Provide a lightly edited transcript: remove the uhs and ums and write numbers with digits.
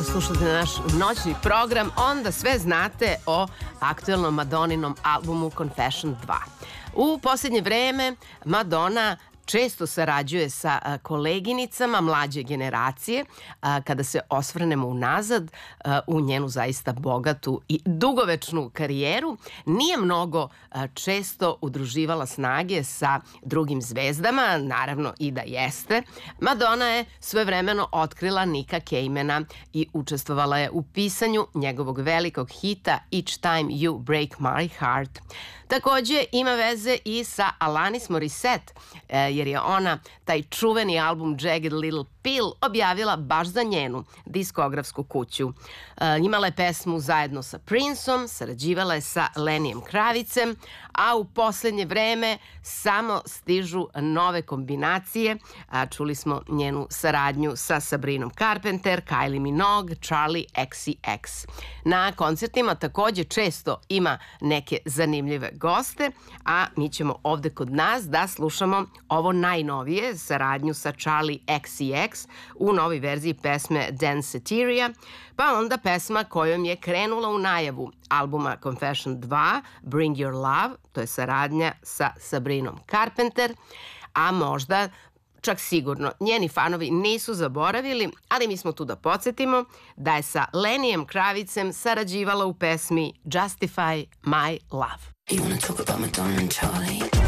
slušate naš noćni program, onda sve znate o aktuelnom Madoninom albumu Confession 2. U posljednje vreme Madonna često sarađuje sa koleginicama mlađe generacije. Kada se osvrnemo unazad u njenu zaista bogatu i dugovečnu karijeru, nije mnogo često udruživala snage sa drugim zvezdama, naravno i da jeste. Madonna je svojevremeno otkrila Nika Cajmana i učestvovala je u pisanju njegovog velikog hita Each Time You Break My Heart. Takođe ima veze i sa Alanis Morissette, jer je ona taj čuveni album Jagged Little Pill objavila baš za njenu diskografsku kuću. Imala je pesmu zajedno sa Princeom, sarađivala je sa Lennyjem Kravicem, a u poslednje vreme samo stižu nove kombinacije. Čuli smo njenu saradnju sa Sabrinom Carpenter, Kylie Minogue, Charli XCX. Na koncertima takođe često ima neke zanimljive goste, a mi ćemo ovde kod nas da slušamo ovo najnovije, saradnju sa Charli XCX u novoj verziji pesme Danceteria, pa onda pesma kojom je krenula u najavu albuma Confession 2, Bring Your Love, to je saradnja sa Sabrinom Carpenter, a možda čak sigurno njeni fanovi nisu zaboravili, ali mi smo tu da podsjetimo da je sa Lennyjem Kravicem sarađivala u pesmi Justify My Love. You wanna talk about Madonna and Charlie?